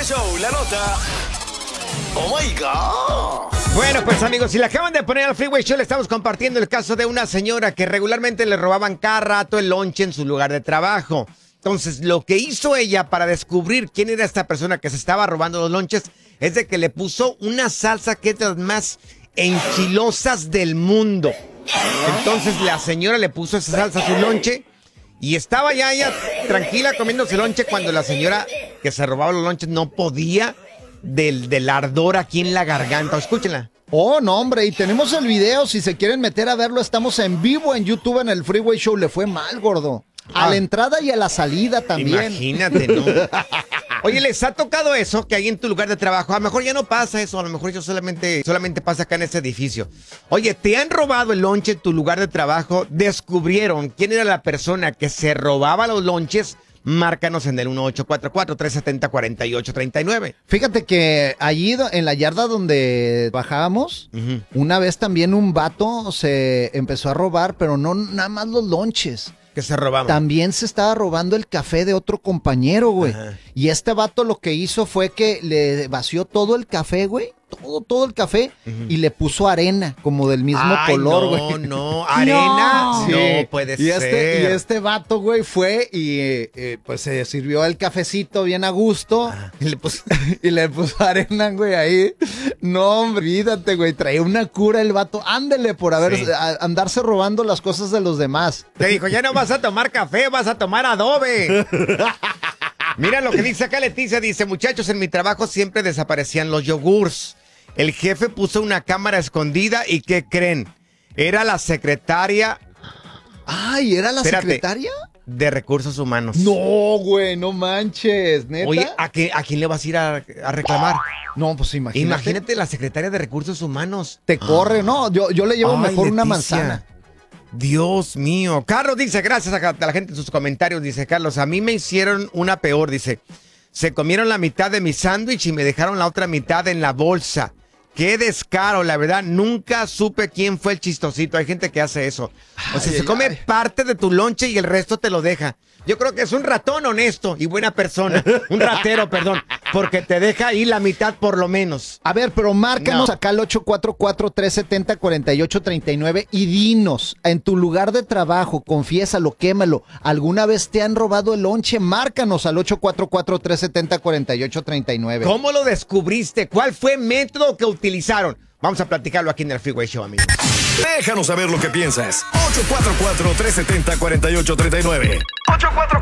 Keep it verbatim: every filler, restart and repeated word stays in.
Show, la nota. Oh my God. Bueno, pues amigos, si le acaban de poner al Freeway Show, le estamos compartiendo el caso de una señora que regularmente le robaban cada rato el lonche en su lugar de trabajo. Entonces, lo que hizo ella para descubrir quién era esta persona que se estaba robando los lonches es de que le puso una salsa que es de las más enchilosas del mundo. Entonces, la señora le puso esa salsa a su lonche y estaba ya ella tranquila comiéndose el lonche cuando la señora que se robaba los lonches no podía del, del ardor aquí en la garganta. Escúchenla. Oh, no, hombre, y tenemos el video, si se quieren meter a verlo, estamos en vivo en YouTube en el Freeway Show. Le fue mal, gordo. A ah, la entrada y a la salida también. Imagínate, ¿no? Oye, ¿les ha tocado eso? Que ahí en tu lugar de trabajo, a lo mejor ya no pasa eso, a lo mejor eso solamente, solamente pasa acá en este edificio. Oye, ¿te han robado el lonche en tu lugar de trabajo? ¿Descubrieron quién era la persona que se robaba los lonches? Márcanos en el uno ocho cuatro cuatro, tres siete cero, cuatro ocho tres nueve. Fíjate que allí en la yarda donde bajábamos, uh-huh. una vez también un vato se empezó a robar, pero no nada más los lonches. Que se robaban. También se estaba robando el café de otro compañero, güey. Ajá. Y este vato lo que hizo fue que le vació todo el café, güey. Todo, todo el café. Uh-huh. Y le puso arena, como del mismo Ay, color, no, güey. No, no, arena. No, sí. No puede y ser. Este, y este vato, güey, fue y eh, eh, pues se sirvió el cafecito bien a gusto. Ah. Y, le puso, y le puso arena, güey, ahí. No, hombre, olvídate, güey. Traía una cura el vato. Ándele por haber, sí. a, andarse robando las cosas de los demás. Te dijo, ya no vas a tomar café, vas a tomar adobe. Mira lo que dice acá Leticia. Dice, muchachos, en mi trabajo siempre desaparecían los yogurts. El jefe puso una cámara escondida y ¿qué creen? Era la secretaria. Ay, ¿era la Espérate, secretaria? De Recursos Humanos. No, güey, no manches, ¿neta? Oye, ¿a, qué, ¿a quién le vas a ir a, a reclamar? No, pues imagínate. Imagínate la secretaria de Recursos Humanos. Te corre, ¿no? Yo, yo le llevo Ay, mejor Leticia. Una manzana. Dios mío. Carlos dice, gracias a la gente en sus comentarios, dice Carlos, a mí me hicieron una peor, dice, se comieron la mitad de mi sándwich y me dejaron la otra mitad en la bolsa. Qué descaro, la verdad, nunca supe quién fue el chistosito. Hay gente que hace eso. O sea, ay, se ay, come ay. parte de tu lonche y el resto te lo deja. Yo creo que es un ratón honesto y buena persona. Un ratero, perdón. Porque te deja ahí la mitad por lo menos. A ver, pero márcanos no. acá al ocho cuatro cuatro, tres siete cero, cuatro ocho tres nueve y dinos, en tu lugar de trabajo, confiésalo, quémalo. ¿Alguna vez te han robado el lonche? Márcanos al ocho cuatro cuatro, tres siete cero, cuatro ocho tres nueve. ¿Cómo lo descubriste? ¿Cuál fue el método que utilizaron? Vamos a platicarlo aquí en el Freeway Show, amigos. Déjanos saber lo que piensas. ocho cuatro cuatro, tres siete cero, cuatro ocho tres nueve. ocho cuatro